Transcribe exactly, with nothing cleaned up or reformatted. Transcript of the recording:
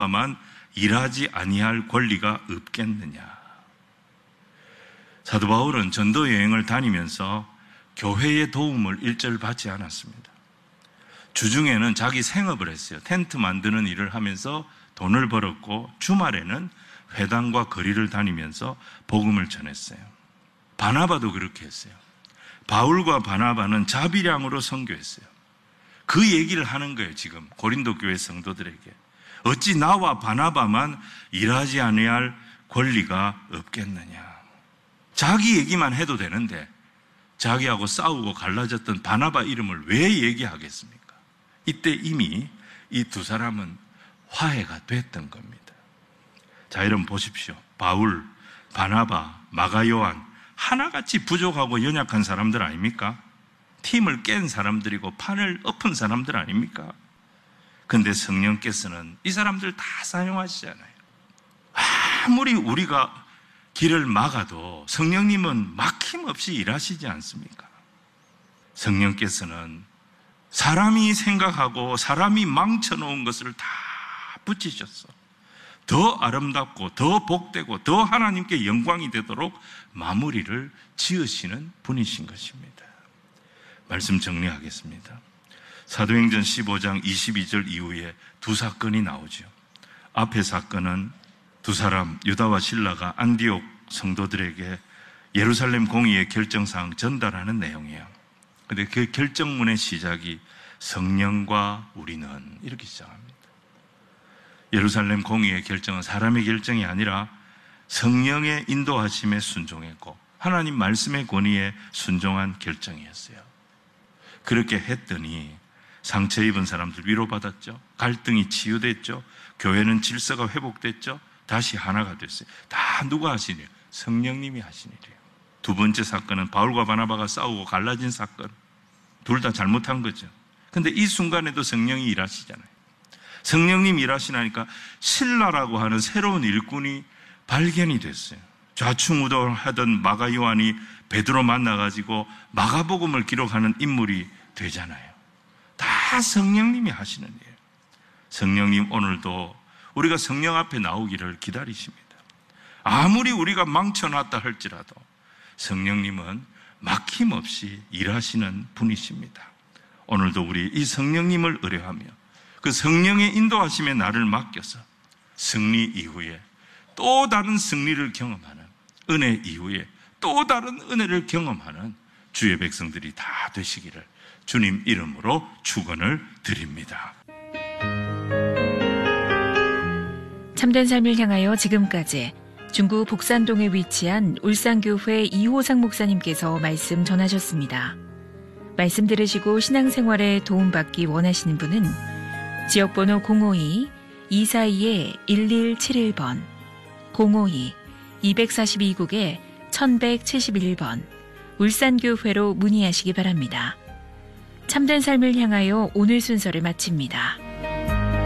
만 일하지 아니할 권리가 없겠느냐. 사도 바울은 전도 여행을 다니면서 교회의 도움을 일절 받지 않았습니다. 주중에는 자기 생업을 했어요. 텐트 만드는 일을 하면서 돈을 벌었고 주말에는 회당과 거리를 다니면서 복음을 전했어요. 바나바도 그렇게 했어요. 바울과 바나바는 자비량으로 선교했어요. 그 얘기를 하는 거예요. 지금 고린도 교회 성도들에게. 어찌 나와 바나바만 일하지 아니할 권리가 없겠느냐. 자기 얘기만 해도 되는데 자기하고 싸우고 갈라졌던 바나바 이름을 왜 얘기하겠습니까? 이때 이미 이 두 사람은 화해가 됐던 겁니다. 자, 여러분 보십시오. 바울, 바나바, 마가 요한 하나같이 부족하고 연약한 사람들 아닙니까? 팀을 깬 사람들이고 판을 엎은 사람들 아닙니까? 근데 성령께서는 이 사람들 다 사용하시잖아요. 아무리 우리가 길을 막아도 성령님은 막힘없이 일하시지 않습니까? 성령께서는 사람이 생각하고 사람이 망쳐놓은 것을 다 붙이셨어. 더 아름답고 더 복되고 더 하나님께 영광이 되도록 마무리를 지으시는 분이신 것입니다. 말씀 정리하겠습니다. 사도행전 십오 장 이십이 절 이후에 두 사건이 나오죠. 앞의 사건은 두 사람 유다와 실라가 안디옥 성도들에게 예루살렘 공의의 결정사항 전달하는 내용이에요. 그런데 그 결정문의 시작이 성령과 우리는 이렇게 시작합니다. 예루살렘 공의의 결정은 사람의 결정이 아니라 성령의 인도하심에 순종했고 하나님 말씀의 권위에 순종한 결정이었어요. 그렇게 했더니 상처 입은 사람들 위로받았죠. 갈등이 치유됐죠. 교회는 질서가 회복됐죠. 다시 하나가 됐어요. 다 누가 하신 일이에요? 성령님이 하신 일이에요. 두 번째 사건은 바울과 바나바가 싸우고 갈라진 사건. 둘 다 잘못한 거죠. 근데 이 순간에도 성령이 일하시잖아요. 성령님 일하시나니까 실라라고 하는 새로운 일꾼이 발견이 됐어요. 좌충우돌하던 마가 요한이 베드로 만나가지고 마가복음을 기록하는 인물이 되잖아요. 다 성령님이 하시는 일이에요. 성령님 오늘도 우리가 성령 앞에 나오기를 기다리십니다. 아무리 우리가 망쳐놨다 할지라도 성령님은 막힘없이 일하시는 분이십니다. 오늘도 우리 이 성령님을 의뢰하며 그 성령의 인도하심에 나를 맡겨서 승리 이후에 또 다른 승리를 경험하는, 은혜 이후에 또 다른 은혜를 경험하는 주의 백성들이 다 되시기를 주님 이름으로 축원을 드립니다. 참된 삶을 향하여 지금까지 중구 복산동에 위치한 울산교회 이호상 목사님께서 말씀 전하셨습니다. 말씀 들으시고 신앙생활에 도움받기 원하시는 분은 지역번호 공오이 이사이 일일칠일 번, 공오이 이사이 국에 천백칠십일 번 울산교회로 문의하시기 바랍니다. 참된 삶을 향하여 오늘 순서를 마칩니다.